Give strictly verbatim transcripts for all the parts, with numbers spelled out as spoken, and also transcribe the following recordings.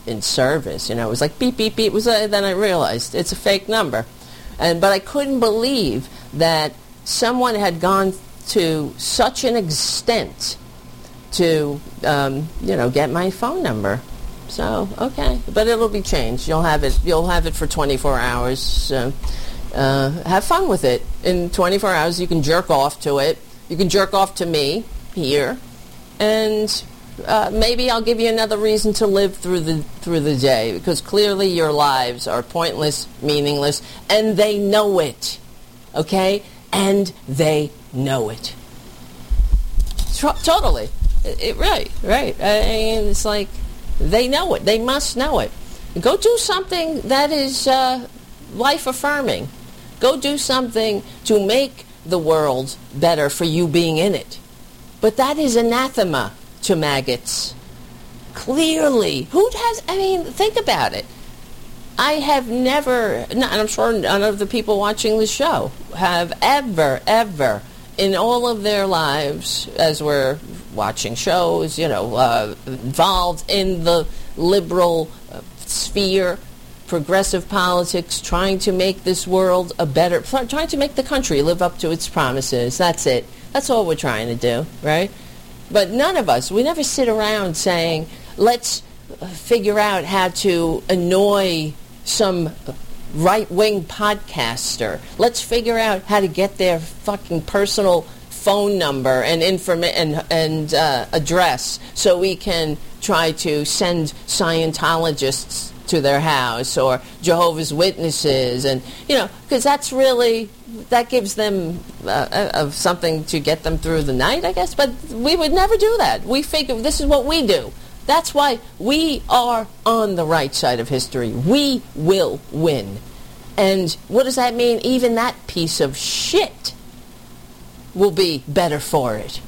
in service. You know, it was like beep, beep, beep. It was, uh, then I realized it's a fake number. And But I couldn't believe that someone had gone to such an extent to, um, you know, get my phone number. So, okay. But it'll be changed. You'll have it, you'll have it for twenty-four hours. So, uh, have fun with it. In twenty-four hours, you can jerk off to it. You can jerk off to me here. And uh, maybe I'll give you another reason to live through the through the day, because clearly your lives are pointless, meaningless, and they know it. Okay? And they know it. Tr- totally. It, it, right, right. I mean, it's like, they know it. They must know it. Go do something that is uh, life-affirming. Go do something to make the world better for you being in it. But that is anathema to maggots. Clearly. Who has, I mean, think about it. I have never, and I'm sure none of the people watching the show have ever, ever, in all of their lives, as we're watching shows, you know, uh, involved in the liberal uh, sphere, progressive politics, trying to make this world a better, trying to make the country live up to its promises. That's it. That's all we're trying to do, right? But none of us, we never sit around saying, let's figure out how to annoy some right-wing podcaster. Let's figure out how to get their fucking personal phone number and informa- and, and uh, address so we can try to send Scientologists to their house or Jehovah's Witnesses, and you know, because that's really, that gives them uh, of something to get them through the night, I guess. But we would never do that. We figure this is what we do. That's why we are on the right side of history. We will win. And what does that mean? Even that piece of shit will be better for it.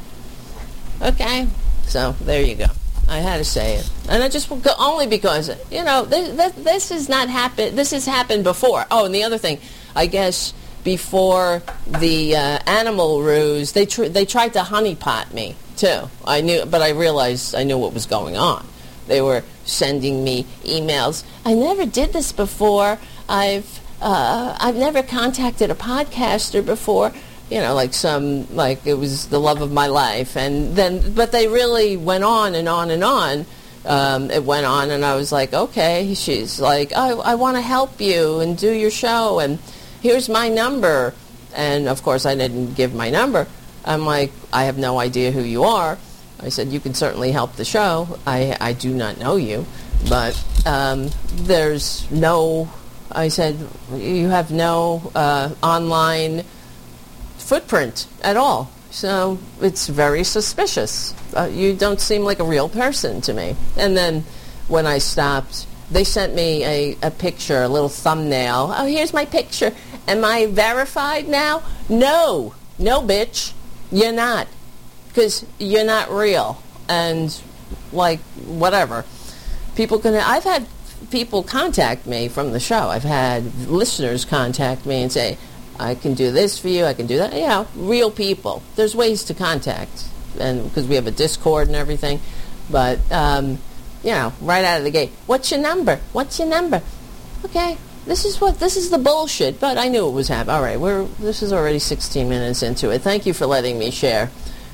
Okay? So, there you go. I had to say it. And I just, only because, you know, this, this, this has not happened, this has happened before. Oh, and the other thing, I guess before the uh, animal ruse, they tr- they tried to honeypot me, too. I knew, but I realized I knew what was going on. They were sending me emails. I never did this before. I've, uh, I've never contacted a podcaster before. You know, like some, like it was the love of my life. And then, but they really went on and on and on. Um, it went on, and I was like, okay. She's like, oh, I want to help you and do your show, and here's my number. And, of course, I didn't give my number. I'm like, I have no idea who you are. I said, you can certainly help the show. I, I do not know you. But um, there's no, I said, you have no uh, online footprint at all. So it's very suspicious. Uh, you don't seem like a real person to me. And then when I stopped, they sent me a, a picture, a little thumbnail. Oh, here's my picture. Am I verified now? No. No, bitch. You're not. Because you're not real. And, like, whatever. People can... I've had people contact me from the show. I've had listeners contact me and say, I can do this for you, I can do that. You know, real people. There's ways to contact, and because we have a Discord and everything. But, um, you know, right out of the gate, what's your number? What's your number? Okay, this is what, this is the bullshit, but I knew it was happening. All right, we're, this is already sixteen minutes into it. Thank you for letting me share.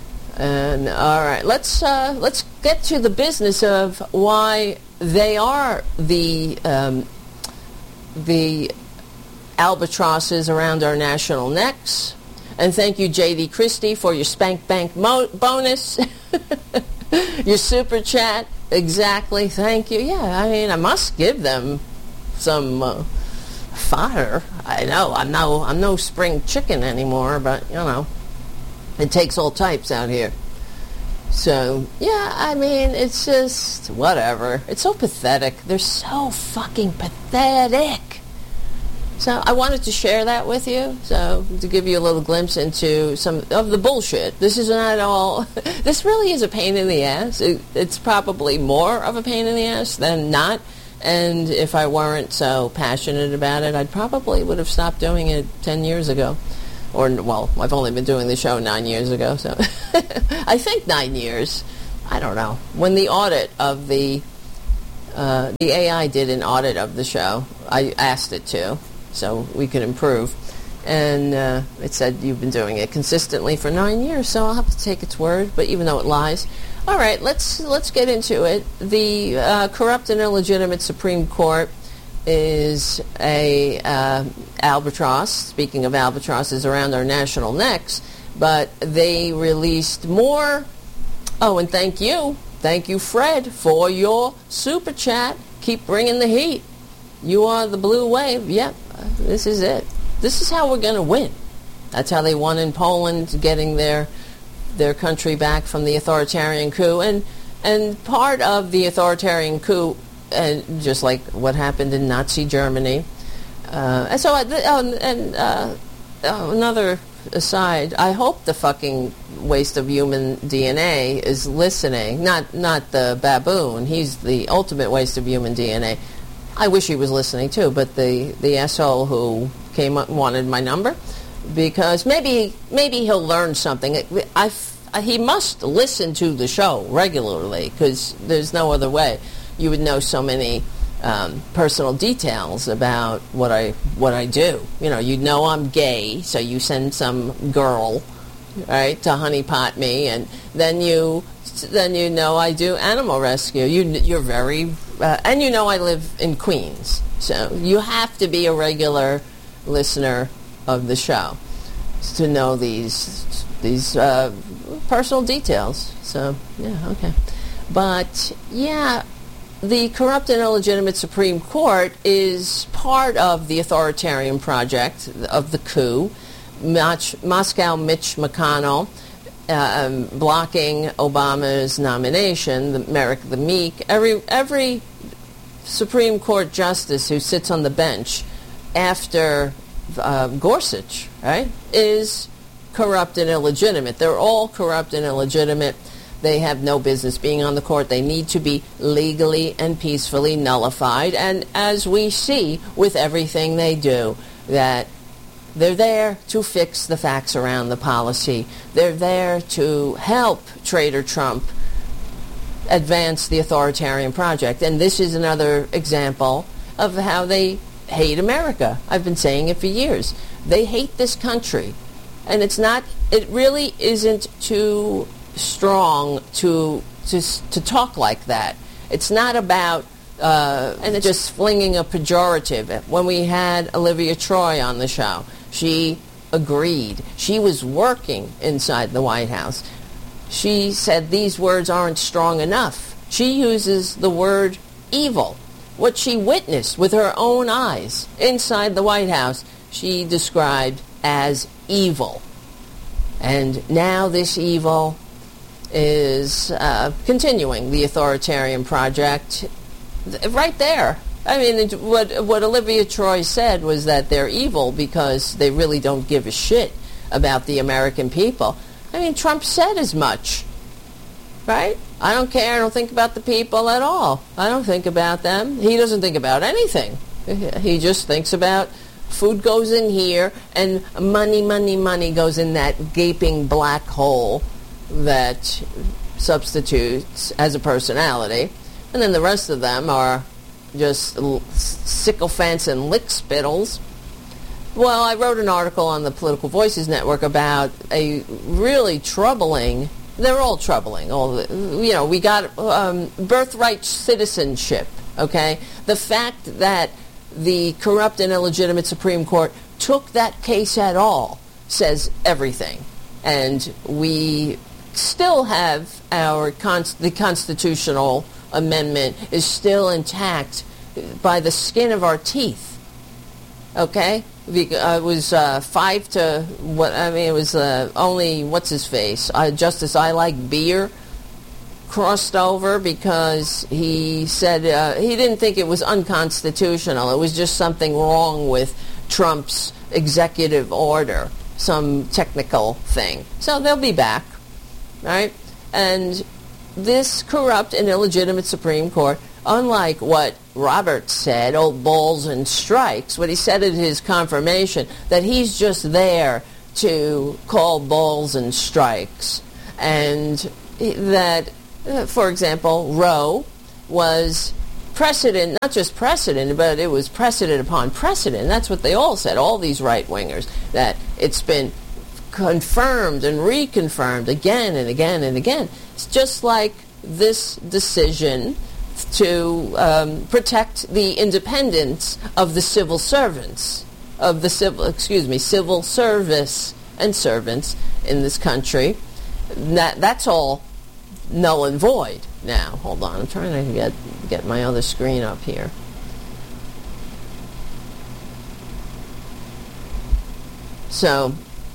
And, all right, let's, uh, let's get to the business of why they are the, um, the... albatrosses around our national necks. And thank you, J D Christie, for your Spank Bank mo- bonus. Your super chat. Exactly. Thank you. Yeah, I mean, I must give them some uh, fodder. I know. I'm no, I'm no spring chicken anymore, but, you know, it takes all types out here. So, yeah, I mean, it's just whatever. It's so pathetic. They're so fucking pathetic. So I wanted to share that with you, so to give you a little glimpse into some of the bullshit. This is not all, this really is a pain in the ass. It, it's probably more of a pain in the ass than not, and if I weren't so passionate about it, I probably would have stopped doing it ten years ago. Or, well, I've only been doing the show nine years ago, so I think nine years. I don't know. When the audit of the Uh, the A I did an audit of the show. I asked it to, so we could improve. And uh, it said, you've been doing it consistently for nine years, so I'll have to take its word, but even though it lies. All right, let's let's get into it. The uh, corrupt and illegitimate Supreme Court is a uh, albatross. Speaking of albatrosses around our national necks, but they released more. Oh, and thank you. Thank you, Fred, for your super chat. Keep bringing the heat. You are the blue wave. Yep, this is it. This is how we're going to win. That's how they won in Poland, getting their their country back from the authoritarian coup. And and part of the authoritarian coup, and just like what happened in Nazi Germany. Uh, and so, I, oh, and uh, oh, another aside, I hope the fucking waste of human D N A is listening. Not not the baboon. He's the ultimate waste of human D N A. I wish he was listening too, but the, the asshole who came up and wanted my number, because maybe maybe he'll learn something. I, I, he must listen to the show regularly, because there's no other way. You would know so many um, personal details about what I what I do. You know, you'd know I'm gay, so you send some girl, right, to honeypot me, and then you then you know I do animal rescue. You you're very uh, and you know I live in Queens, so you have to be a regular listener of the show to know these these uh, personal details. So yeah, okay, but yeah. The corrupt and illegitimate Supreme Court is part of the authoritarian project of the coup. Mach, Moscow Mitch McConnell uh, um, blocking Obama's nomination, the Merrick the Meek. Every every Supreme Court justice who sits on the bench after uh, Gorsuch, right, is corrupt and illegitimate. They're all corrupt and illegitimate. They have no business being on the court. They need to be legally and peacefully nullified. And as we see with everything they do, that they're there to fix the facts around the policy. They're there to help Trader Trump advance the authoritarian project. And this is another example of how they hate America. I've been saying it for years. They hate this country. And it's not, it really isn't too strong to to to talk like that. It's not about uh, and it's just flinging a pejorative. When we had Olivia Troy on the show, she agreed. She was working inside the White House. She said these words aren't strong enough. She uses the word evil. What she witnessed with her own eyes inside the White House, she described as evil. And now this evil is uh, continuing the authoritarian project right there. I mean, what what Olivia Troy said was that they're evil because they really don't give a shit about the American people. I mean, Trump said as much, right? I don't care. I don't think about the people at all. I don't think about them. He doesn't think about anything. He just thinks about food goes in here and money, money, money goes in that gaping black hole that substitutes as a personality, and then the rest of them are just l- sycophants and lick spittles. Well, I wrote an article on the Political Voices Network about a really troubling, they're all troubling, all the, you know, we got um, birthright citizenship, okay? The fact that the corrupt and illegitimate Supreme Court took that case at all says everything. And we still have our cons- the constitutional amendment is still intact by the skin of our teeth. Okay, it was uh, five to what? I mean, it was uh, only what's his face, uh, Justice I Like Beer, crossed over because he said uh, he didn't think it was unconstitutional. It was just something wrong with Trump's executive order, some technical thing. So they'll be back. Right? And this corrupt and illegitimate Supreme Court, unlike what Roberts said, old balls and strikes, what he said at his confirmation, that he's just there to call balls and strikes. And that, uh, for example, Roe was precedent, not just precedent, but it was precedent upon precedent. That's what they all said, all these right-wingers, that it's been confirmed and reconfirmed again and again and again. It's just like this decision to um, protect the independence of the civil servants, of the civil, excuse me, civil service and servants in this country. That that's all null and void now. Hold on, I'm trying to get get my other screen up here. So,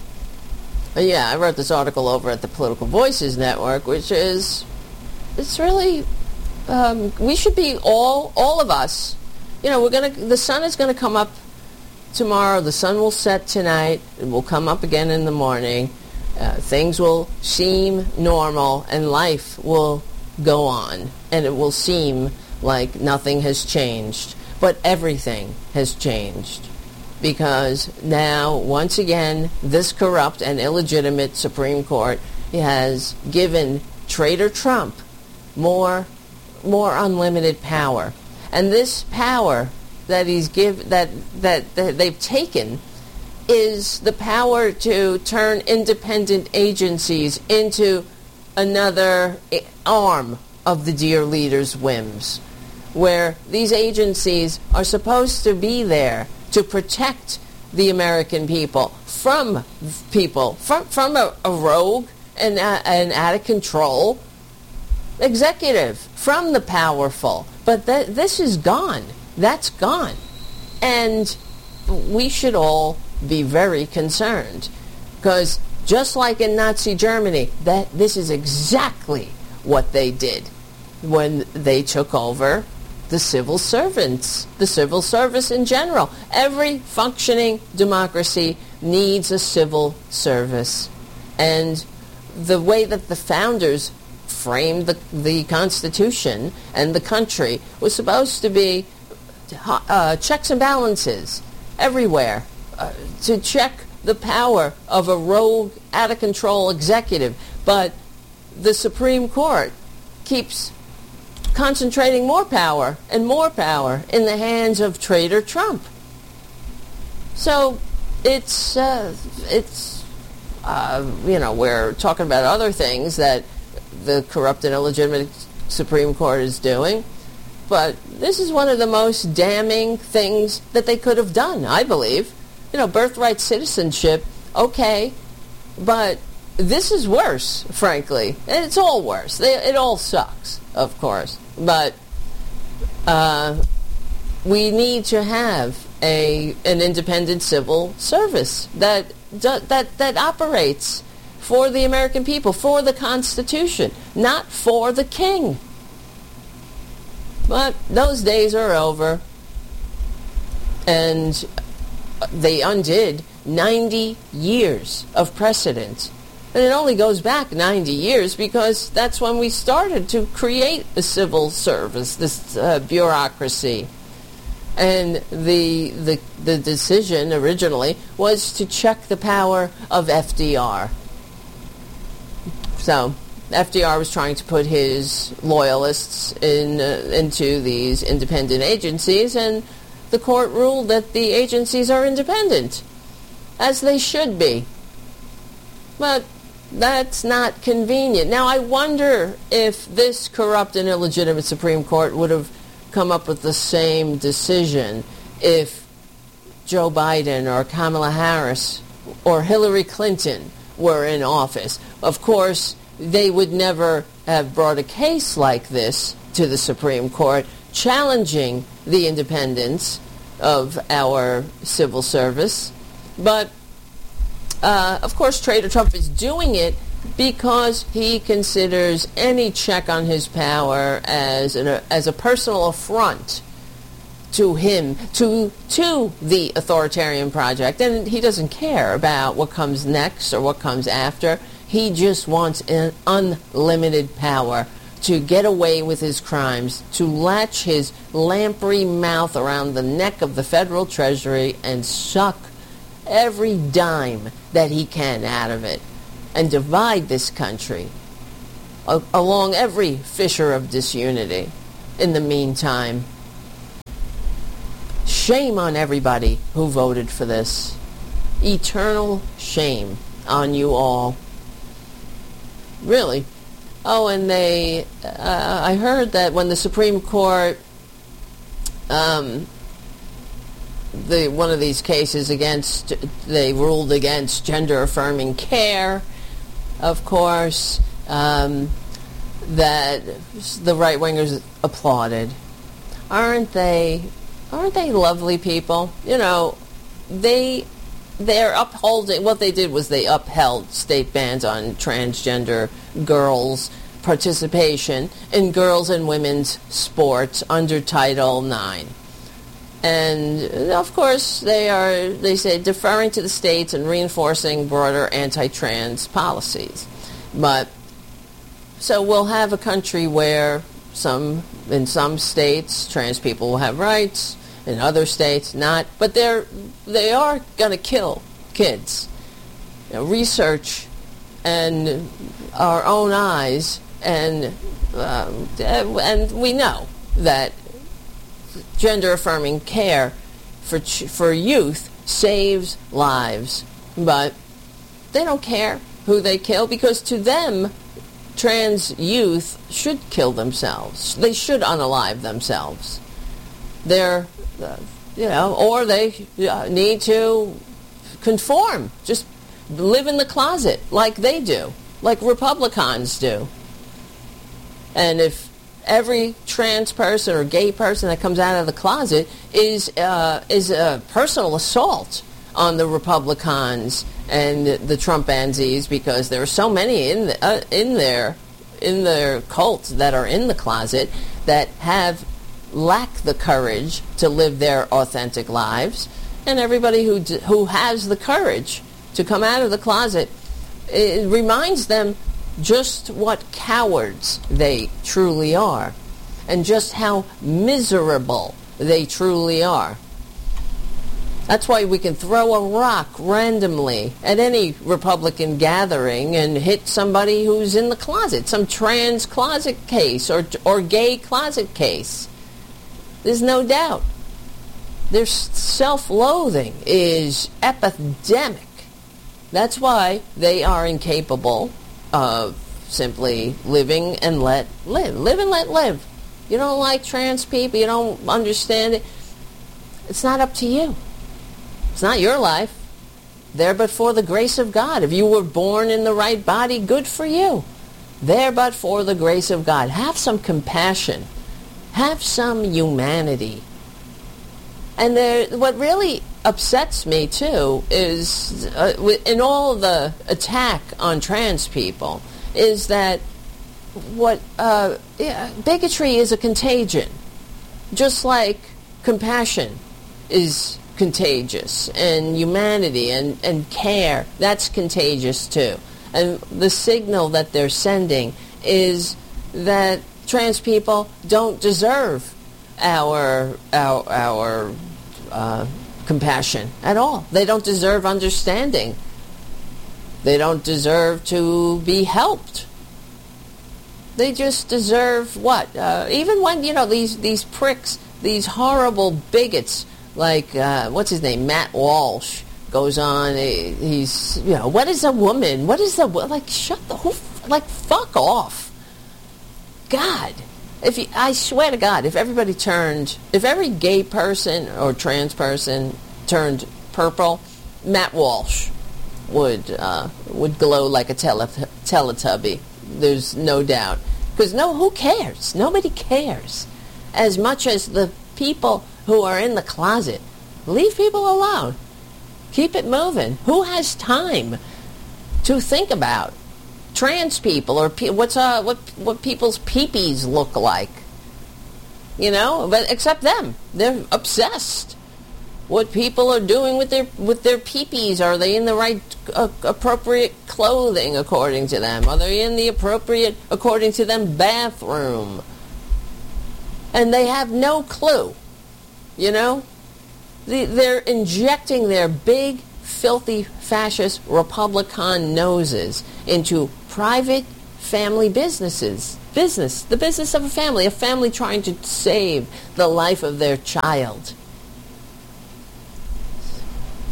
yeah, I wrote this article over at the Political Voices Network, which is, it's really, um, we should be all, all of us, you know, we're gonna, the sun is gonna come up tomorrow, the sun will set tonight, it will come up again in the morning, uh, things will seem normal, and life will go on, and it will seem like nothing has changed, but everything has changed. Because now, once again, this corrupt and illegitimate Supreme Court has given Traitor Trump more, more unlimited power, and this power that he's give that, that that they've taken is the power to turn independent agencies into another arm of the dear leader's whims, where these agencies are supposed to be there to protect the American people from people, from, from a, a rogue and uh, an out-of-control executive, from the powerful. But th- this is gone. That's gone. And we should all be very concerned, because just like in Nazi Germany, that this is exactly what they did when they took over the civil servants, the civil service in general. Every functioning democracy needs a civil service. And the way that the founders framed the, the Constitution and the country was supposed to be uh, checks and balances everywhere, uh, to check the power of a rogue, out-of-control executive. But the Supreme Court keeps concentrating more power and more power in the hands of Traitor Trump. So it's, uh, it's uh, you know, we're talking about other things that the corrupt and illegitimate Supreme Court is doing, but this is one of the most damning things that they could have done, I believe. You know, birthright citizenship, okay, but this is worse, frankly. And it's all worse. They, it all sucks, of course. But uh, we need to have a an independent civil service that that that operates for the American people, for the Constitution, not for the king. But those days are over, and they undid ninety years of precedent. And it only goes back ninety years because that's when we started to create the civil service, this uh, bureaucracy. And the, the the decision originally was to check the power of F D R. So F D R was trying to put his loyalists in uh, into these independent agencies, and the court ruled that the agencies are independent, as they should be. But that's not convenient. Now, I wonder if this corrupt and illegitimate Supreme Court would have come up with the same decision if Joe Biden or Kamala Harris or Hillary Clinton were in office. Of course, they would never have brought a case like this to the Supreme Court challenging the independence of our civil service. But Uh, of course, Traitor Trump is doing it because he considers any check on his power as an, as a personal affront to him, to to the authoritarian project, and he doesn't care about what comes next or what comes after. He just wants an unlimited power to get away with his crimes, to latch his lamprey mouth around the neck of the federal treasury and suck every dime that he can out of it, and divide this country a- along every fissure of disunity. In the meantime, shame on everybody who voted for this. Eternal shame on you all. Really. Oh, and they, uh, I heard that when the Supreme Court, um, the one of these cases against, they ruled against gender-affirming care, of course, um, that the right-wingers applauded. Aren't they, aren't they lovely people? You know, they, they're upholding, what they did was they upheld state bans on transgender girls' participation in girls' and women's sports under Title nine. And, of course, they are, they say, deferring to the states and reinforcing broader anti-trans policies. But, so we'll have a country where some, in some states, trans people will have rights, in other states not, but they're, they are going to kill kids. You know, research and our own eyes, and, um, and we know that gender-affirming care for ch- for youth saves lives, but they don't care who they kill, because to them, trans youth should kill themselves. They should unalive themselves. They're, uh, you know, or they uh, need to conform, just live in the closet like they do, like Republicans do. And if every trans person or gay person that comes out of the closet is uh, is a personal assault on the Republicans and the Trumpansies, because there are so many in the, uh, in their in their cult that are in the closet that have lack the courage to live their authentic lives, and everybody who d- who has the courage to come out of the closet, it reminds them just what cowards they truly are, and just how miserable they truly are. That's why we can throw a rock randomly at any Republican gathering and hit somebody who's in the closet, some trans closet case or or gay closet case. There's no doubt. Their self-loathing is epidemic. That's why they are incapable of simply living and let live. Live and let live. You don't like trans people, you don't understand it. It's not up to you. It's not your life. There but for the grace of God. If you were born in the right body, good for you. There but for the grace of God. Have some compassion. Have some humanity. And there, what really upsets me, too, is uh, in all the attack on trans people, is that what uh, yeah, bigotry is a contagion, just like compassion is contagious, and humanity and, and care, that's contagious too. And the signal that they're sending is that trans people don't deserve our our our uh, compassion at all. They don't deserve understanding. They don't deserve to be helped. They just deserve what? Uh, even when, you know, these these pricks, these horrible bigots, like uh, what's his name, Matt Walsh, goes on. He, he's, you know, what is a woman? What is a like? Shut the who? Like fuck off. God, if you, I swear to God, if everybody turned, if every gay person or trans person turned purple, Matt Walsh would uh, would glow like a tele- Teletubby. There's no doubt. Because no, who cares? Nobody cares as much as the people who are in the closet. Leave people alone. Keep it moving. Who has time to think about trans people or pe- what's uh what what people's peepees look like? You know, but except them, they're obsessed. What people are doing with their with their peepees? Are they in the right uh, appropriate clothing according to them? Are they in the appropriate according to them bathroom? And they have no clue. You know, the, they're injecting their big, filthy, fascist Republican noses into private family businesses. Business, the business of a family, a family trying to save the life of their child.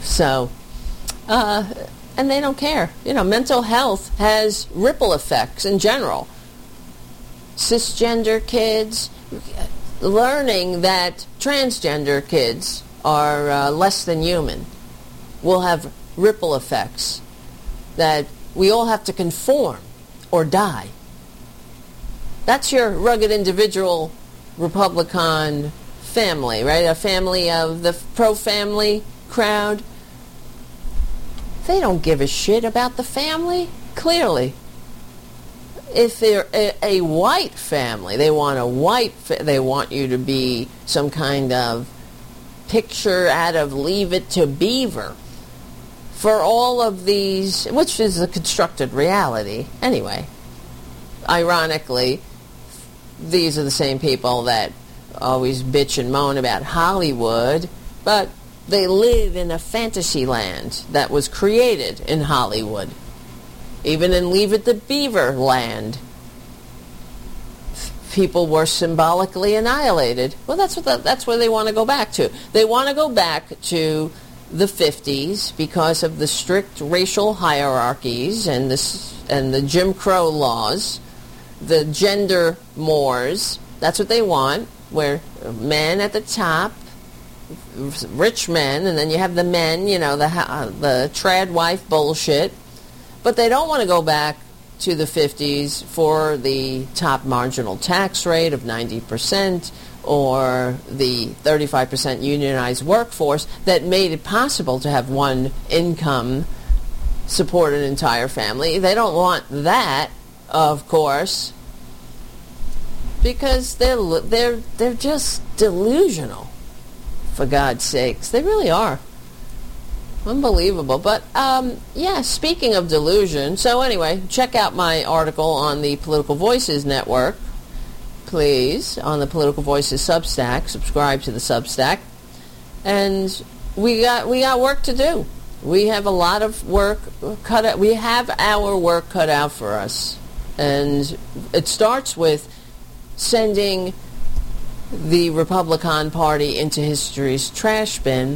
So, uh, and they don't care. You know, mental health has ripple effects in general. Cisgender kids learning that transgender kids are uh, less than human will have ripple effects, that we all have to conform or die. That's your rugged individual Republican family, right? A family of the pro-family crowd. They don't give a shit about the family, clearly. If they're a, a white family, they want a white, fa- they want you to be some kind of picture out of Leave It to Beaver. For all of these, which is a constructed reality anyway. Ironically, these are the same people that always bitch and moan about Hollywood, but they live in a fantasy land that was created in Hollywood. Even in Leave It to Beaver land, people were symbolically annihilated. Well, that's what the, that's where they want to go back to. They want to go back to the fifties because of the strict racial hierarchies and the and the Jim Crow laws, the gender mores. That's what they want, where men at the top, rich men, and then you have the men, you know, the uh, the trad wife bullshit. But they don't want to go back to the fifties for the top marginal tax rate of ninety percent or the thirty-five percent unionized workforce that made it possible to have one income support an entire family. They don't want that, of course, because they're they're they're just delusional, for God's sakes. They really are. Unbelievable. But, um, yeah, speaking of delusion, so anyway, check out my article on the Political Voices Network, please, on the Political Voices Substack. Subscribe to the Substack. And we got we got work to do. We have a lot of work cut out. We have our work cut out for us. And it starts with sending the Republican Party into history's trash bin,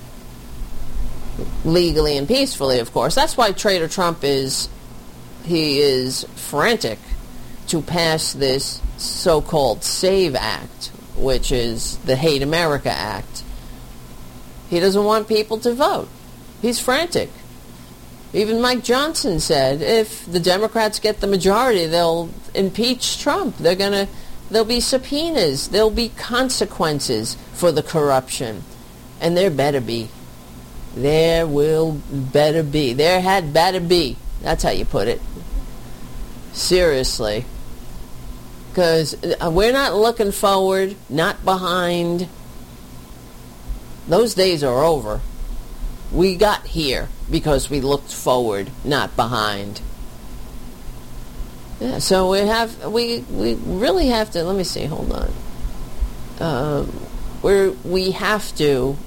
legally and peacefully, of course. That's why Trader Trump is, he is frantic to pass this so-called SAVE Act, which is the Hate America Act. He doesn't want people to vote. He's frantic. Even Mike Johnson said if the Democrats get the majority, they'll impeach Trump. They're gonna, there'll be subpoenas. There'll be consequences for the corruption. And there better be. There will better be. There had better be. That's how you put it. Seriously. Because we're not looking forward, not behind. Those days are over. We got here because we looked forward, not behind. Yeah, so we have, we we really have to, let me see, hold on. Um, we're, we have to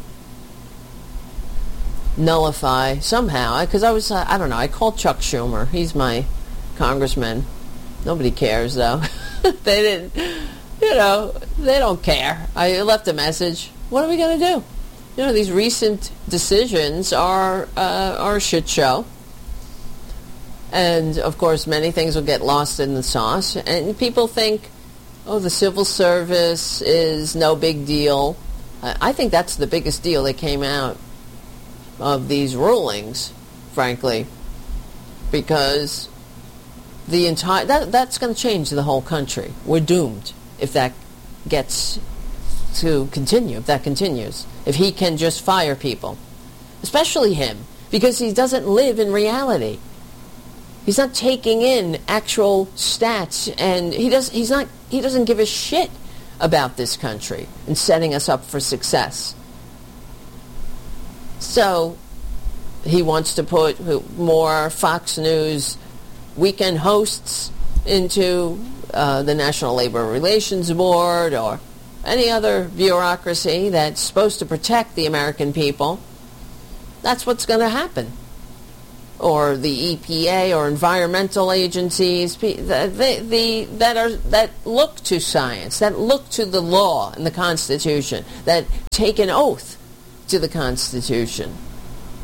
nullify somehow, because I was, uh, I don't know, I called Chuck Schumer. He's my congressman. Nobody cares, though. They didn't, you know, they don't care. I left a message. What are we going to do? You know, these recent decisions are, uh, are a shit show. And, of course, many things will get lost in the sauce. And people think, oh, the civil service is no big deal. I think that's the biggest deal that came out of these rulings, frankly, because the entire that that's going to change the whole country. We're doomed if that gets to continue. If that continues, if he can just fire people, especially him, because he doesn't live in reality. He's not taking in actual stats, and he does. He's not. He doesn't give a shit about this country and setting us up for success. So he wants to put more Fox News weekend hosts into uh, the National Labor Relations Board or any other bureaucracy that's supposed to protect the American people. That's what's going to happen. Or the E P A or environmental agencies the, the, the, that are that look to science, that look to the law and the Constitution, that take an oath to the Constitution.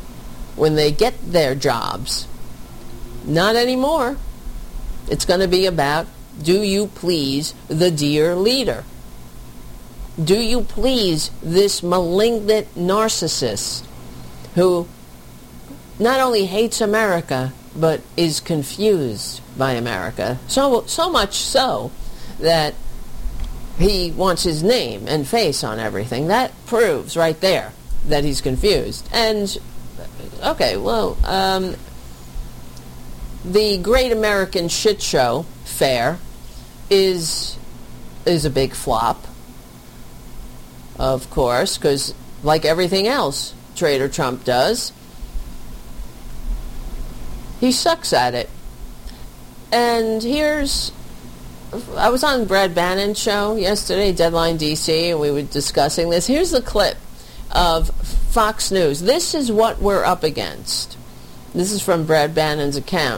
when they get their jobs. Not anymore. It's going to be about, do you please the dear leader? Do you please this malignant narcissist who not only hates America, but is confused by America? So, so much so that he wants his name and face on everything. That proves right there that he's confused. And, okay, well, um, the Great American Shit Show Fair is is a big flop, of course, because like everything else Trader Trump does, he sucks at it. And here's, I was on Brad Bannon's show yesterday, Deadline D C, and we were discussing this. Here's the clip of Fox News. This is what we're up against. This is from Brad Bannon's account.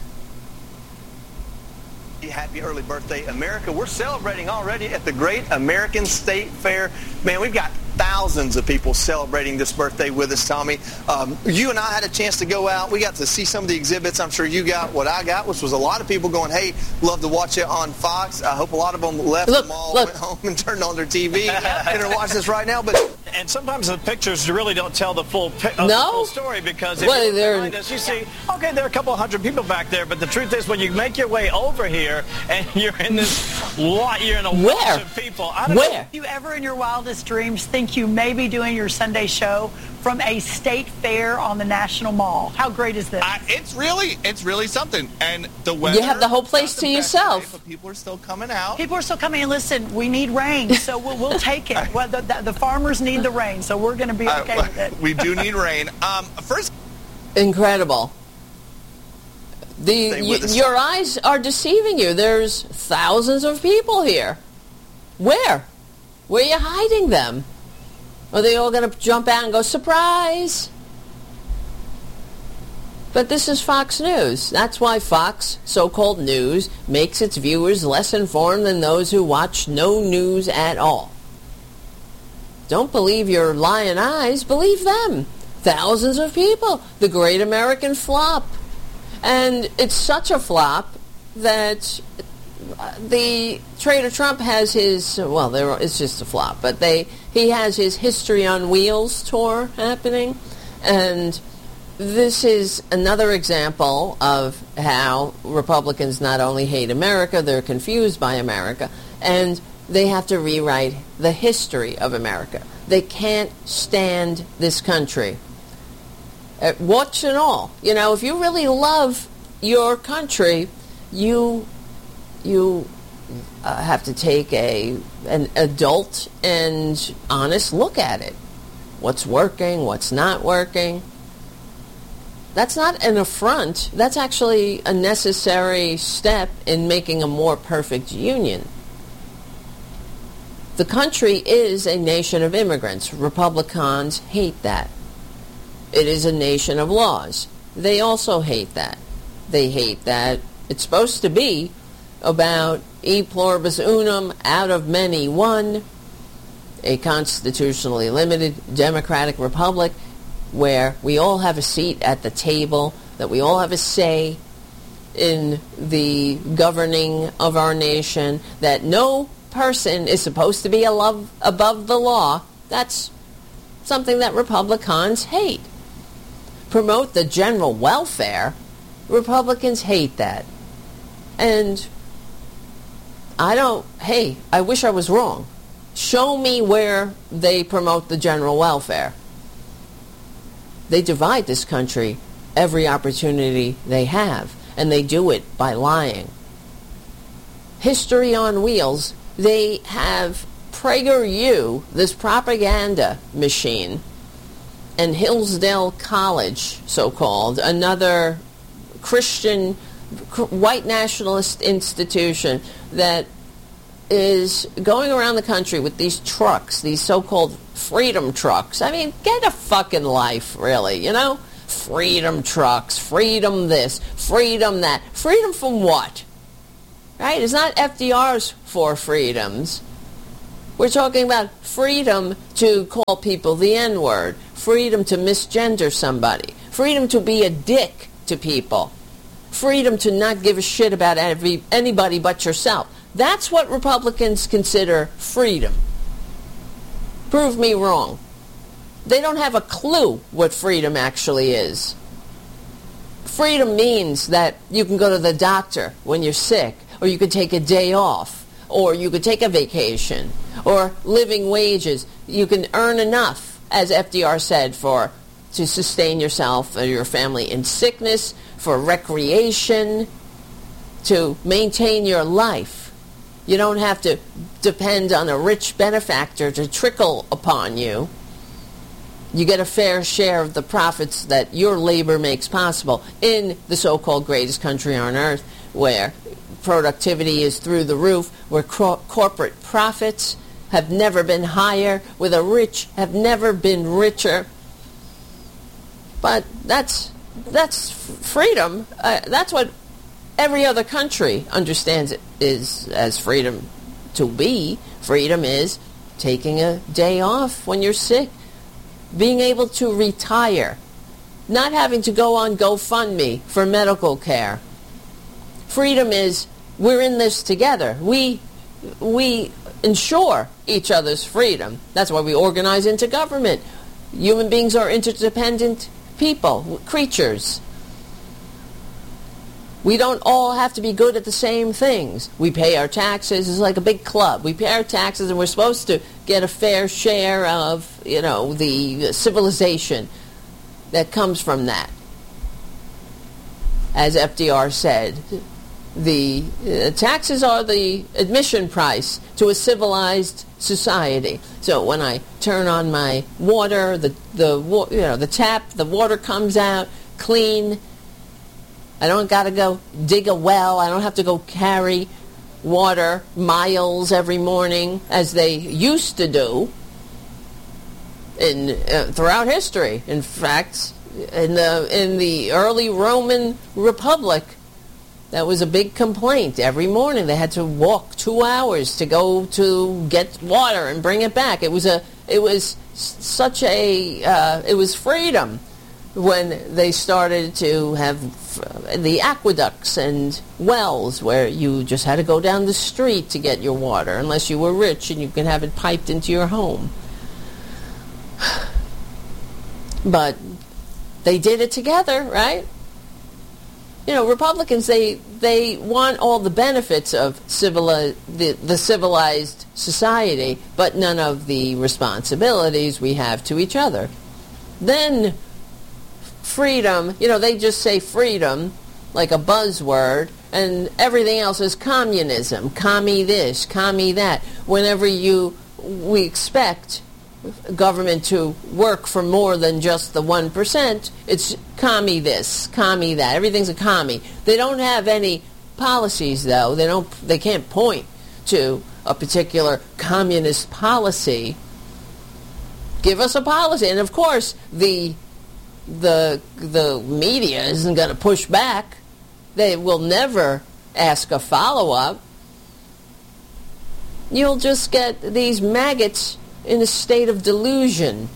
Happy early birthday, America. We're celebrating already at the Great American State Fair. Man, we've got thousands of people celebrating this birthday with us, Tommy. Um, you and I had a chance to go out. We got to see some of the exhibits. I'm sure you got what I got, which was a lot of people going, hey, love to watch it on Fox. I hope a lot of them left look, the mall, look. went home and turned on their T V and are watching this right now. But And sometimes the pictures really don't tell the full, uh, no? the full story, because if well, you look they're... behind us, you see, okay, there are a couple hundred people back there, but the truth is when you make your way over here and you're in this lot, you're in a Where? wash of people. I don't Where? know. Do you ever in your wildest dreams think you may be doing your Sunday show from a state fair on the National Mall? How great is this? Uh, it's really, it's really something. And the weather, You have the whole place not to the best yourself. today, but people are still coming out. People are still coming in. Listen, we need rain, so we'll, we'll take it. Well, the, the, the farmers need the rain, so we're going to be okay uh, with it. We do need rain. Um, first, Incredible. The Stay y- with us. your eyes are deceiving you. There's thousands of people here. Where? Where are you hiding them? Are they all going to jump out and go, surprise? But this is Fox News. That's why Fox, so-called news, makes its viewers less informed than those who watch no news at all. Don't believe your lying eyes. Believe them. Thousands of people. The Great American Flop. And it's such a flop that the Trader Trump has his, well, there, it's just a flop, but they he has his History on Wheels tour happening. And this is another example of how Republicans not only hate America, they're confused by America, and they have to rewrite the history of America. They can't stand this country. Uh, watch and all. You know, if you really love your country, you you uh, have to take a an adult and honest look at it. What's working, what's not working. That's not an affront. That's actually a necessary step in making a more perfect union. The country is a nation of immigrants. Republicans hate that. It is a nation of laws. They also hate that. They hate that it's supposed to be about e pluribus unum, out of many one, a constitutionally limited democratic republic where we all have a seat at the table, that we all have a say in the governing of our nation, that no person is supposed to be above, above the law. That's something that Republicans hate. Promote the general welfare. Republicans hate that. And I don't, hey, I wish I was wrong. Show me where they promote the general welfare. They divide this country every opportunity they have, and they do it by lying. History on Wheels, they have PragerU, this propaganda machine, and Hillsdale College, so-called, another Christian, white nationalist institution that is going around the country with these trucks, these so-called freedom trucks. I mean, get a fucking life, really, you know? Freedom trucks, freedom this, freedom that. Freedom from what? Right? It's not F D R's four freedoms. We're talking about freedom to call people the N-word, freedom to misgender somebody, freedom to be a dick to people, freedom to not give a shit about every, anybody but yourself. That's what Republicans consider freedom. Prove me wrong. They don't have a clue what freedom actually is. Freedom means that you can go to the doctor when you're sick, or you could take a day off, or you could take a vacation, or living wages. You can earn enough, as F D R said, for to sustain yourself or your family in sickness, for recreation, to maintain your life. You don't have to depend on a rich benefactor to trickle upon you. You get a fair share of the profits that your labor makes possible in the so-called greatest country on earth, where productivity is through the roof, where cor- corporate profits have never been higher, where the rich have never been richer. But that's that's freedom. Uh, that's what every other country understands it is as freedom to be. Freedom is taking a day off when you're sick, being able to retire, not having to go on GoFundMe for medical care. Freedom is we're in this together. We we ensure each other's freedom. That's why we organize into government. Human beings are interdependent people, creatures. We don't all have to be good at the same things. We pay our taxes. It's like a big club. We pay our taxes, and we're supposed to get a fair share of, you know, the civilization that comes from that. As F D R said, the uh, taxes are the admission price to a civilized society. So when I turn on my water, the the you know the tap, the water comes out clean. I don't got to go dig a well. I don't have to go carry water miles every morning as they used to do in uh, throughout history. In fact, in the in the early Roman Republic, that was a big complaint. Every morning they had to walk two hours to go to get water and bring it back. It was a it was such a uh, it was freedom when they started to have the aqueducts and wells where you just had to go down the street to get your water, unless you were rich and you could have it piped into your home. But they did it together, right? You know, Republicans, they they want all the benefits of civili- the, the civilized society, but none of the responsibilities we have to each other. Then freedom, you know, they just say freedom like a buzzword, and everything else is communism. Commie this, commie that. Whenever you, we expect government to work for more than just the one percent, it's commie this, commie that. Everything's a commie. They don't have any policies, though. They don't. They can't point to a particular communist policy. Give us a policy. And of course, the the the media isn't going to push back. They will never ask a follow-up. You'll just get these maggots in a state of delusion.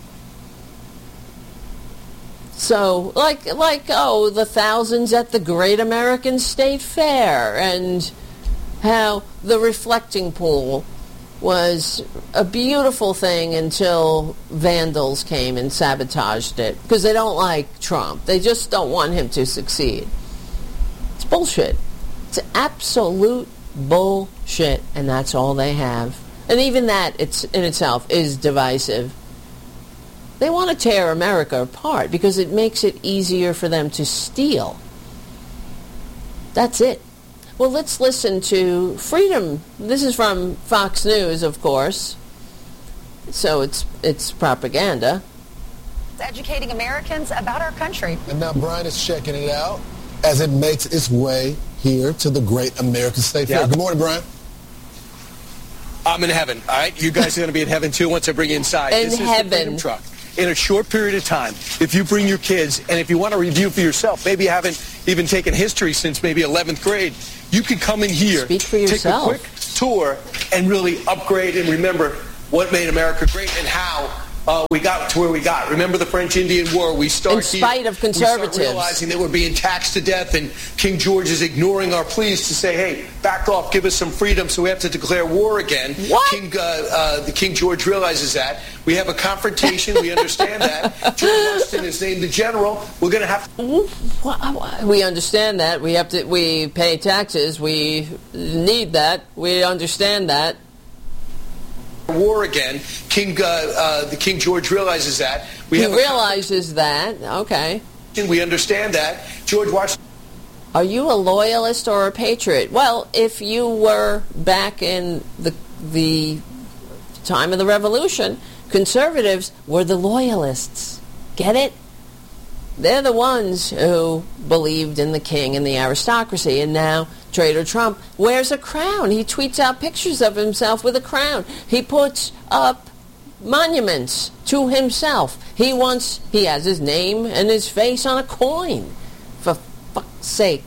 So, like, like, oh, the thousands at the Great American State Fair, and how the reflecting pool was a beautiful thing until vandals came and sabotaged it, because they don't like Trump. They just don't want him to succeed. It's bullshit. It's absolute bullshit, and that's all they have. And even that, it's in itself, is divisive. They want to tear America apart because it makes it easier for them to steal. That's it. Well, let's listen to Freedom. This is from Fox News, of course. So it's it's propaganda. Educating Americans about our country. And now Brian is checking it out as it makes its way here to the Great American State Fair. Yeah. Good morning, Brian. I'm in heaven, all right? You guys are going to be in heaven, too, once I bring you inside. In this heaven. Is the Freedom Truck. In a short period of time, if you bring your kids, and if you want to review for yourself, maybe you haven't even taken history since maybe eleventh grade, you can come in here, Speak for yourself. take a quick tour, and really upgrade and remember what made America great and how uh, we got to where we got. Remember the French-Indian War? We start in spite here, of conservatives. We start realizing that we're being taxed to death, and King George is ignoring our pleas to say, hey, back off, give us some freedom, so we have to declare war again. What? King, uh, uh, the King George realizes that. We have a confrontation. We understand that. George Washington is named the general. We're going to have to... We understand that. We have to. We pay taxes. We need that. We understand that. War again. King, uh, uh, the King George realizes that. We he have realizes that. Okay. We understand that. George Washington. Are you a loyalist or a patriot? Well, if you were back in the the time of the Revolution, conservatives were the loyalists. Get it? They're the ones who believed in the king and the aristocracy, and now Trader Trump wears a crown. He tweets out pictures of himself with a crown. He puts up monuments to himself. He wants, he has his name and his face on a coin. For fuck's sake.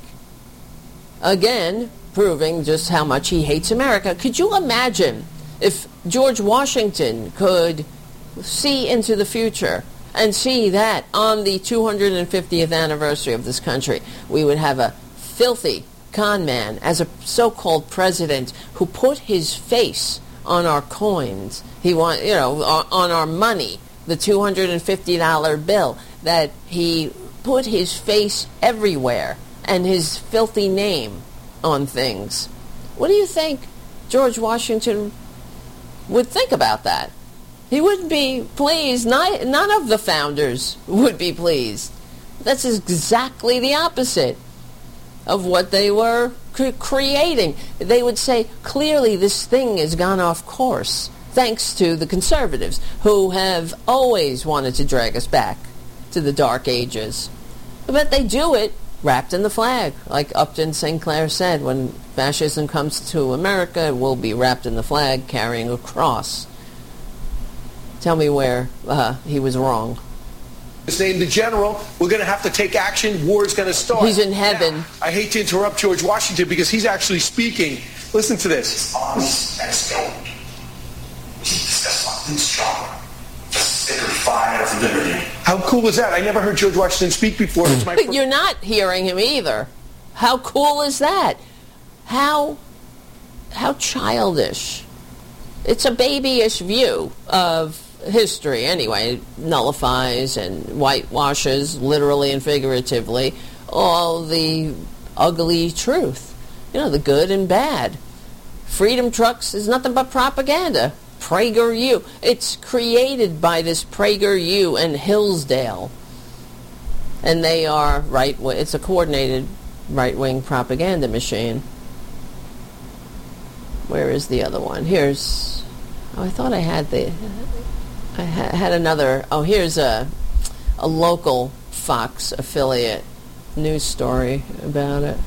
Again, proving just how much he hates America. Could you imagine if George Washington could see into the future and see that on the two hundred fiftieth anniversary of this country, we would have a filthy con man as a so-called president who put his face on our coins. He want, you know, on our money, the two hundred fifty dollar bill, that he put his face everywhere and his filthy name on things. What do you think George Washington would think about that? He wouldn't be pleased. None of the founders would be pleased. That's exactly the opposite of what they were cre- creating. They would say, clearly this thing has gone off course, thanks to the conservatives, who have always wanted to drag us back to the Dark Ages. But they do it wrapped in the flag. Like Upton Sinclair said, when fascism comes to America, it will be wrapped in the flag, carrying a cross. Tell me where uh, he was wrong. His name, the general. We're going to have to take action. War is going to start. He's in heaven. Now, I hate to interrupt George Washington because he's actually speaking. Listen to this. Arms and stone. Keep this as something stronger. The sacred fire of liberty. How cool is that? I never heard George Washington speak before. It's my But you're not hearing him either. How cool is that? How, how childish. It's a babyish view of history anyway. It nullifies and whitewashes, literally and figuratively, all the ugly truth. You know, the good and bad. Freedom Trucks is nothing but propaganda. PragerU. It's created by this PragerU and Hillsdale. And they are right, it's a coordinated right-wing propaganda machine. Where is the other one? Here's, oh, I thought I had the, I ha- had another, oh, here's a, a local Fox affiliate news story about it.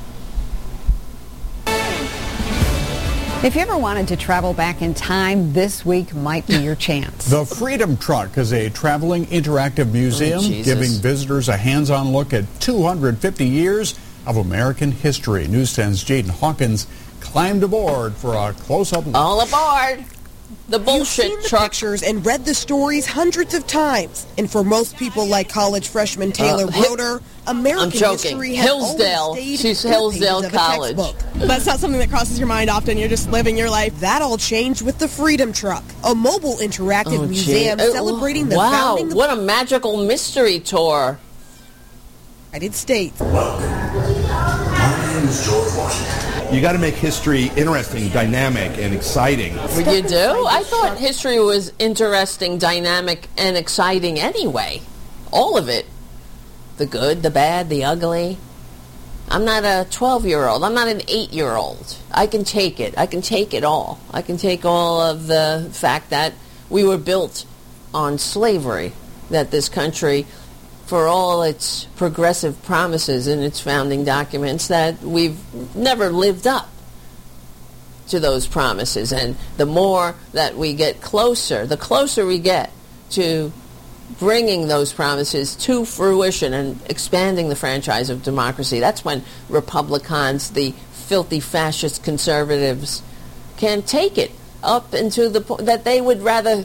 If you ever wanted to travel back in time, this week might be your chance. The Freedom Truck is a traveling interactive museum oh, giving visitors a hands-on look at two hundred fifty years of American history. News ten's Jaden Hawkins climbed aboard for a close-up look. All aboard! The bullshit You've seen the truck. pictures and read the stories hundreds of times. And for most people like college freshman Taylor Uh, Broder, American I'm joking. history has Hillsdale. always stayed She's in the Hillsdale pages of a College. textbook. That's not something that crosses your mind often. You're just living your life. That all changed with the Freedom Truck, a mobile interactive Oh, museum gee. celebrating the wow, founding of what a magical mystery tour. the United States. Welcome. My name is George Washington. You got to make history interesting, dynamic, and exciting. You do? I thought history was interesting, dynamic, and exciting anyway. All of it. The good, the bad, the ugly. I'm not a twelve-year-old. I'm not an eight-year-old. I can take it. I can take it all. I can take all of the fact that we were built on slavery, that this country, for all its progressive promises in its founding documents, that we've never lived up to those promises. And the more that we get closer, the closer we get to bringing those promises to fruition and expanding the franchise of democracy, that's when Republicans, the filthy fascist conservatives, can take it up into the point that they would rather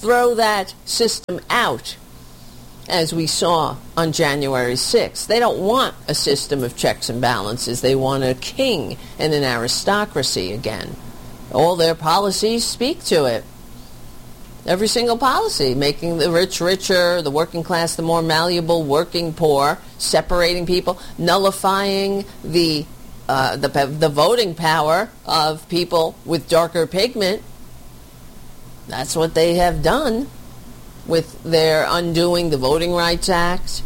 throw that system out, as we saw on January sixth. They don't want a system of checks and balances. They want a king and an aristocracy again. All their policies speak to it. Every single policy, making the rich richer, the working class the more malleable, working poor, separating people, nullifying the uh, the, the voting power of people with darker pigment. That's what they have done with their undoing the Voting Rights Act.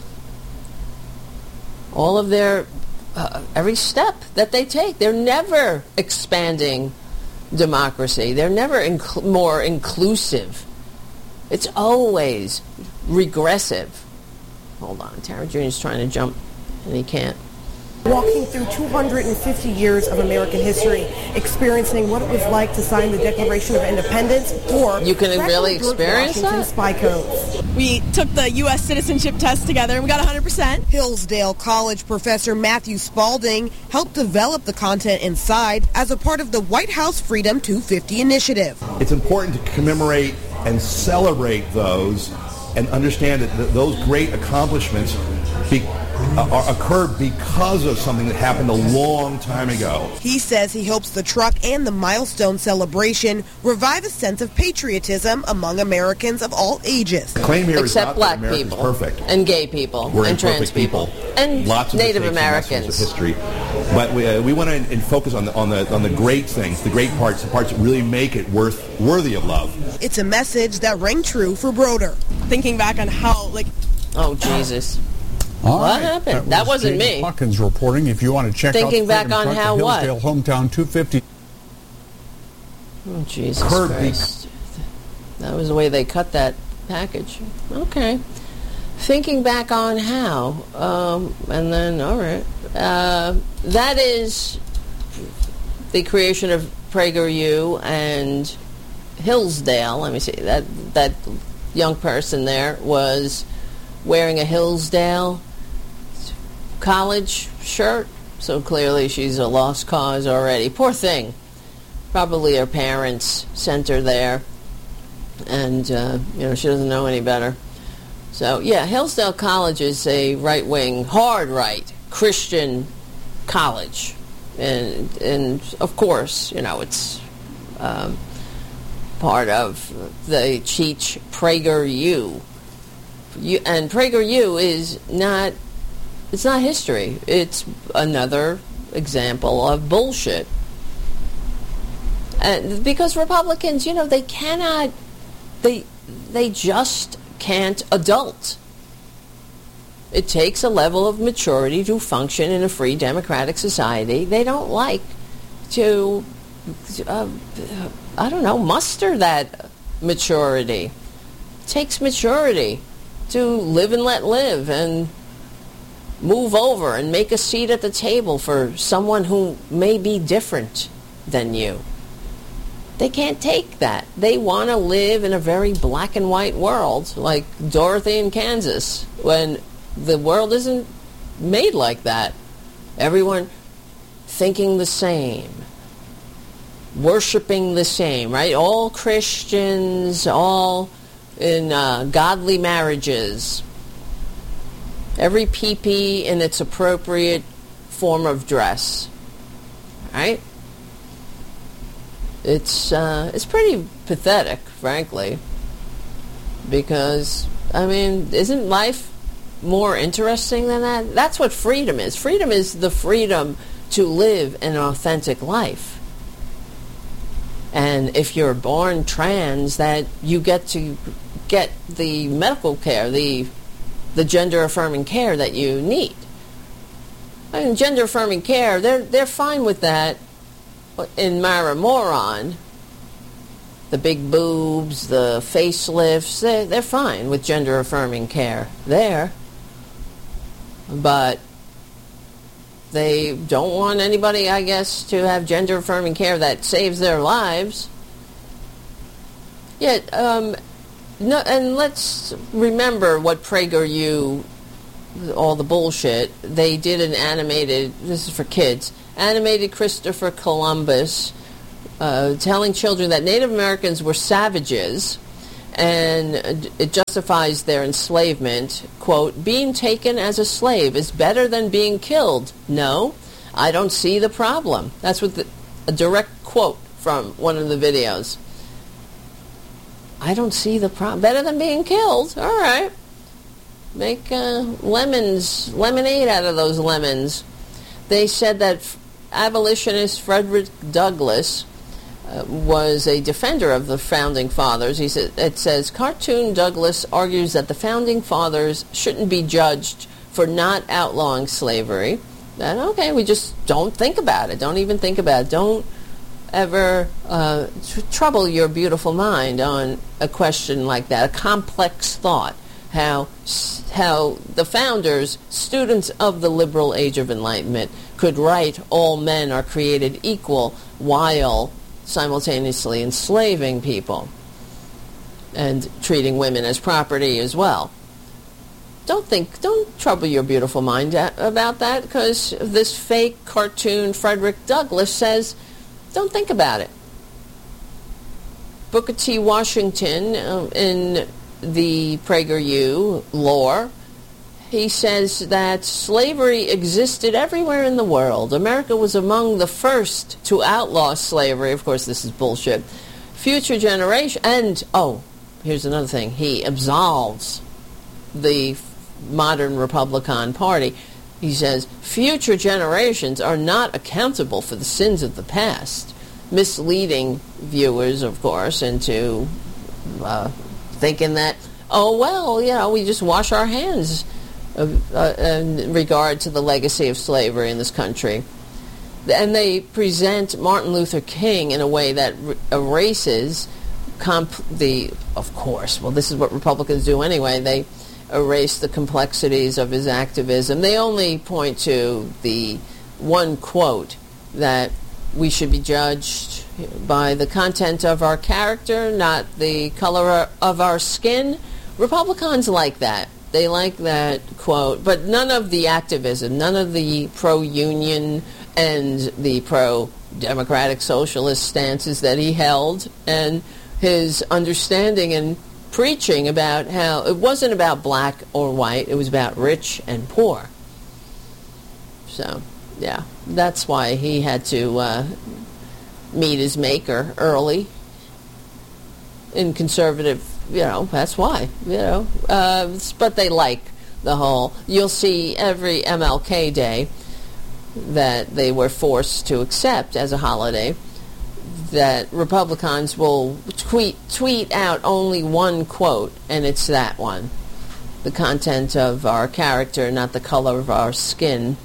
All of their, uh, every step that they take, they're never expanding democracy. They're never inc- more inclusive. It's always regressive. Hold on, Tara Junior's trying to jump, and he can't. Walking through two hundred fifty years of American history, experiencing what it was like to sign the Declaration of Independence, or you can really experience that? Spy codes. We took the U S citizenship test together and we got one hundred percent. Hillsdale College professor Matthew Spalding helped develop the content inside as a part of the White House Freedom two fifty initiative. It's important to commemorate and celebrate those and understand that th- those great accomplishments be- uh, occurred because of something that happened a long time ago. He says he hopes the truck and the milestone celebration revive a sense of patriotism among Americans of all ages. The claim here Except is not black that America's people perfect. And gay people We're and trans people, people and Lots of Native Americans Americans. of history, but we, uh, we want to and focus on the on the on the great things, the great parts, the parts that really make it worth worthy of love. It's a message that rang true for Broder. Thinking back on how, like, oh Jesus. All what right. happened? That, that was wasn't Jaden me. Hawkins reporting. If you want to check Thinking out the back Freedom on Truck, how the what? Hillsdale Hometown two fifty. Oh, Jesus Curb Christ. That was the way they cut that package. Okay. Thinking back on how, um, and then, all right. Uh, that is the creation of PragerU and Hillsdale. Let me see. That, that young person there was wearing a Hillsdale college shirt, so clearly she's a lost cause already. Poor thing. Probably her parents sent her there, and uh, you know, she doesn't know any better. So yeah, Hillsdale College is a right-wing, hard right Christian college, and and of course, you know, it's um, part of the Cheech PragerU. You, and PragerU is not, it's not history. It's another example of bullshit. And because Republicans, you know, they cannot, they, they just can't adult. It takes a level of maturity to function in a free democratic society. They don't like to, uh, I don't know, muster that maturity. It takes maturity to live and let live and move over and make a seat at the table for someone who may be different than you. They can't take that. They want to live in a very black and white world, like Dorothy in Kansas, when the world isn't made like that. Everyone thinking the same, worshiping the same, right? All Christians, all in uh, godly marriages, every pee-pee in its appropriate form of dress, right? It's uh, it's pretty pathetic, frankly, because, I mean, isn't life more interesting than that? That's what freedom is. Freedom is the freedom to live an authentic life. And if you're born trans, that you get to get the medical care, the the gender-affirming care that you need. I mean, gender-affirming care, they're they're fine with that in Mara Moron. The big boobs, the facelifts, they're, they're fine with gender-affirming care there. But they don't want anybody, I guess, to have gender-affirming care that saves their lives. Yet, um, no, and let's remember what PragerU, all the bullshit, they did an animated, this is for kids, animated Christopher Columbus uh, telling children that Native Americans were savages and it justifies their enslavement. Quote, being taken as a slave is better than being killed. No, I don't see the problem. That's what the, a direct quote from one of the videos. I don't see the problem. Better than being killed. All right. Make uh, lemons, lemonade out of those lemons. They said that abolitionist Frederick Douglass uh, was a defender of the Founding Fathers. He said, it says, Cartoon Douglass argues that the Founding Fathers shouldn't be judged for not outlawing slavery. Then, okay, we just don't think about it. Don't even think about it. Don't ever uh, tr- trouble your beautiful mind on a question like that, a complex thought. How how the founders, students of the liberal age of enlightenment, could write all men are created equal while simultaneously enslaving people and treating women as property as well. Don't think, don't trouble your beautiful mind about that, because this fake cartoon Frederick Douglass says, don't think about it. Booker T. Washington, uh, in the PragerU lore, he says that slavery existed everywhere in the world. America was among the first to outlaw slavery. Of course, this is bullshit. Future generation, and, oh, here's another thing. He absolves the modern Republican Party. He says, future generations are not accountable for the sins of the past, misleading viewers, of course, into uh, thinking that, oh, well, you know, we just wash our hands of, uh, in regard to the legacy of slavery in this country. And they present Martin Luther King in a way that r- erases comp- the, of course, well, this is what Republicans do anyway, they erase the complexities of his activism. They only point to the one quote that we should be judged by the content of our character, not the color of our skin. Republicans like that. They like that quote, but none of the activism, none of the pro-union and the pro-democratic socialist stances that he held, and his understanding and preaching about how it wasn't about black or white, it was about rich and poor. So, yeah, that's why he had to uh, meet his maker early in conservative, you know, that's why, you know. Uh, but they like the whole, you'll see every M L K Day that they were forced to accept as a holiday, that Republicans will tweet tweet out only one quote, and it's that one. The content of our character, not the color of our skin.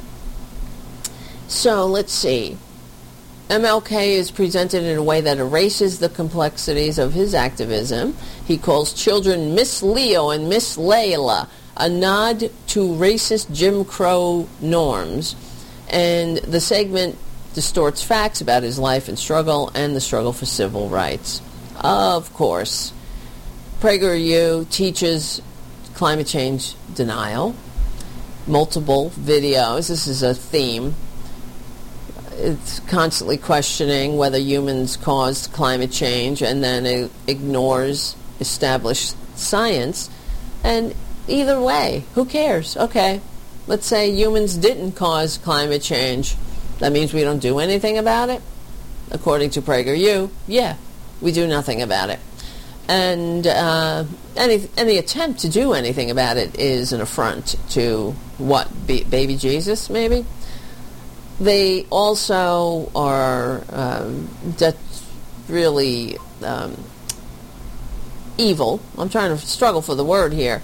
So, let's see. M L K is presented in a way that erases the complexities of his activism. He calls children Miss Leo and Miss Layla, a nod to racist Jim Crow norms. And the segment distorts facts about his life and struggle and the struggle for civil rights. Of course, PragerU teaches climate change denial. Multiple videos. This is a theme. It's constantly questioning whether humans caused climate change, and then it ignores established science. And either way, who cares? Okay, let's say humans didn't cause climate change. That means we don't do anything about it? According to PragerU, yeah, we do nothing about it. And uh, any any attempt to do anything about it is an affront to, what, be, baby Jesus, maybe? They also are um, de- really um, evil. I'm trying to struggle for the word here.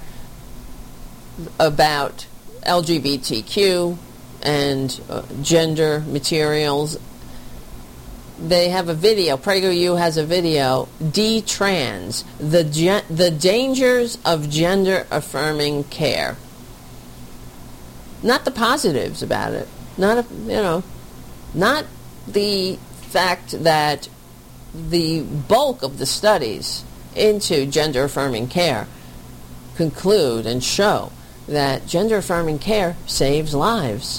About L G B T Q and uh, gender materials. They have a video. PragerU has a video. D-Trans, the gen- the dangers of gender-affirming care. Not the positives about it. Not, a, you know, not the fact that the bulk of the studies into gender-affirming care conclude and show that gender-affirming care saves lives.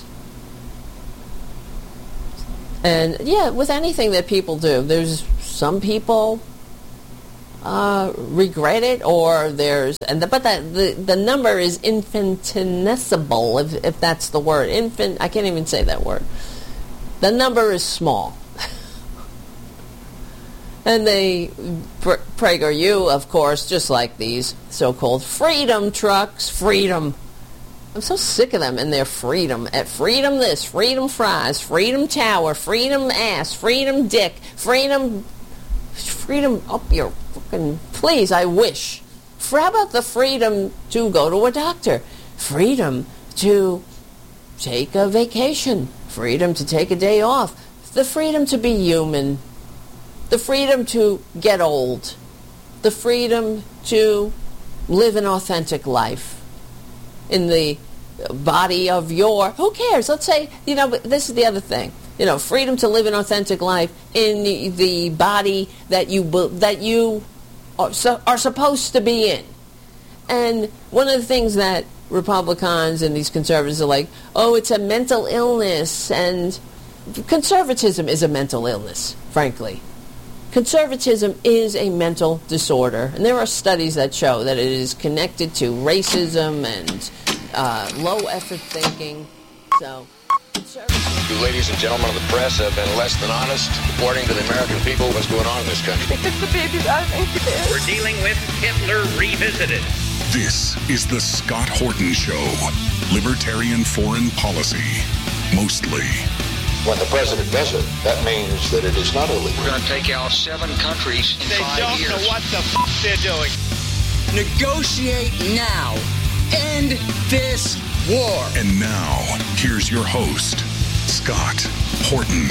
And, yeah, with anything that people do, there's some people, uh, regret it, or there's, and the, but that the the number is infinitesimal, if if that's the word. Infin, I can't even say that word. The number is small. And they, Prager, you, of course, just like these so-called freedom trucks, freedom. I'm so sick of them and their freedom. At freedom this, freedom fries, freedom tower, freedom ass, freedom dick, freedom, freedom up your fucking, please, I wish. For how about the freedom to go to a doctor? Freedom to take a vacation. Freedom to take a day off. The freedom to be human. The freedom to get old. The freedom to live an authentic life in the body of your, who cares? Let's say, you know, this is the other thing. You know, freedom to live an authentic life in the, the body that you that you are, are supposed to be in. And one of the things that Republicans and these conservatives are like, oh, it's a mental illness, and conservatism is a mental illness, frankly. Conservatism is a mental disorder, and there are studies that show that it is connected to racism and uh, low-effort thinking. So, conservatism... You ladies and gentlemen of the press have been less than honest reporting to the American people what's going on in this country. The baby's out of there. We're dealing with Hitler Revisited. This is the Scott Horton Show. Libertarian foreign policy. Mostly. When the president does it, that means that it is not illegal. We're going to take out seven countries in they five years. They don't know what the f*** they're doing. Negotiate now. End this war. And now, here's your host, Scott Horton.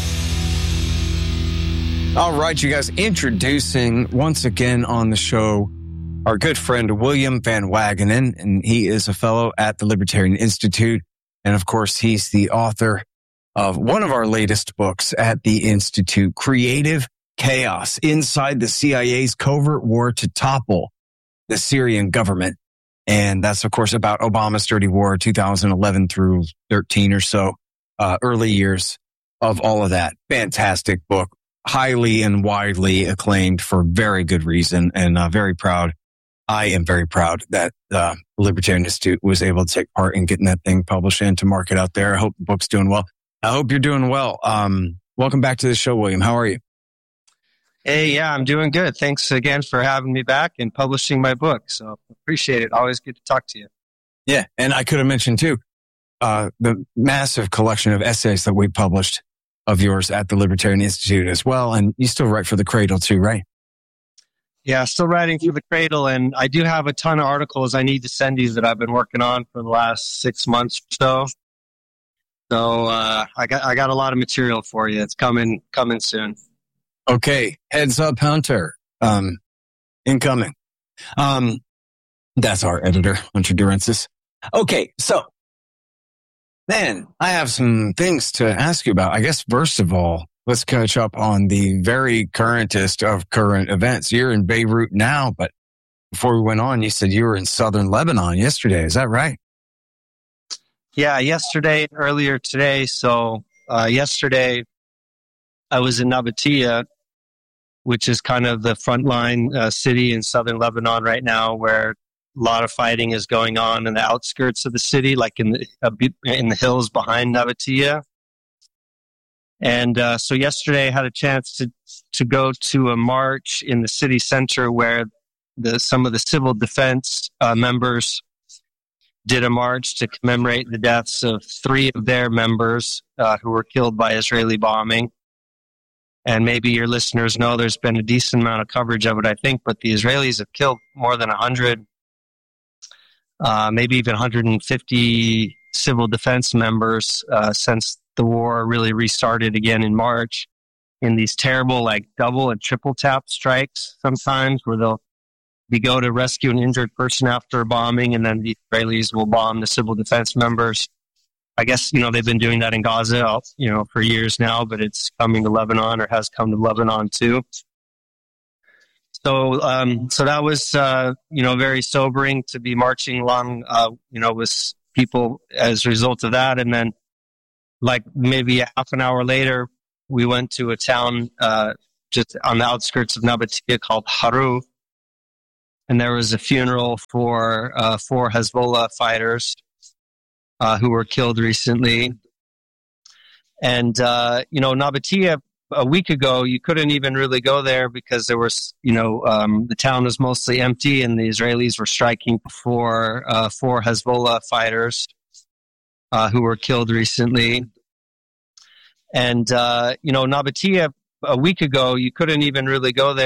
All right, you guys, introducing once again on the show our good friend William Van Wagenen, and he is a fellow at the Libertarian Institute. And of course, he's the author of one of our latest books at the Institute, Creative Chaos, Inside the C I A's Covert War to Topple the Syrian Government. And that's, of course, about Obama's dirty war, two thousand eleven through thirteen or so, uh, early years of all of that. Fantastic book, highly and widely acclaimed for very good reason, and uh, very proud. I am very proud that uh, the Libertarian Institute was able to take part in getting that thing published and to market out there. I hope the book's doing well. I hope you're doing well. Um, welcome back to the show, William. How are you? Hey, yeah, I'm doing good. Thanks again for having me back and publishing my book. So appreciate it. Always good to talk to you. Yeah, and I could have mentioned too, uh, the massive collection of essays that we published of yours at the Libertarian Institute as well. And you still write for the Cradle too, right? Yeah, still writing for the Cradle. And I do have a ton of articles I need to send you that I've been working on for the last six months or so. So uh, I got I got a lot of material for you. It's coming coming soon. Okay, heads up, Hunter. Um, incoming. Um, that's our editor, Hunter Durensis. Okay, so then I have some things to ask you about. I guess first of all, let's catch up on the very currentest of current events. You're in Beirut now, but before we went on, you said you were in southern Lebanon yesterday. Is that right? Yeah, yesterday, earlier today. So uh, yesterday, I was in Nabatea, which is kind of the frontline uh, city in southern Lebanon right now, where a lot of fighting is going on in the outskirts of the city, like in the uh, in the hills behind Nabatea. And uh, so yesterday, I had a chance to to go to a march in the city center where the some of the civil defense uh, members did a march to commemorate the deaths of three of their members uh, who were killed by Israeli bombing. And maybe your listeners know there's been a decent amount of coverage of it, I think, but the Israelis have killed more than one hundred, uh, maybe even one hundred fifty civil defense members uh, since the war really restarted again in March, in these terrible like double and triple tap strikes sometimes, where they'll be go to rescue an injured person after a bombing, and then the Israelis will bomb the civil defense members. I guess, you know, they've been doing that in Gaza, you know, for years now, but it's coming to Lebanon, or has come to Lebanon too. So, um, so that was, uh, you know, very sobering to be marching along, uh, you know, with people as a result of that. And then, like maybe a half an hour later, we went to a town uh, just on the outskirts of Nabatea called Haru. And there was a funeral for uh, four Hezbollah fighters uh, who were killed recently. And, uh, you know, Nabatea, a week ago, you couldn't even really go there because there was, you know, um, the town was mostly empty and the Israelis were striking for uh, four Hezbollah fighters uh, who were killed recently. And, uh, you know, Nabatea, a week ago, you couldn't even really go there.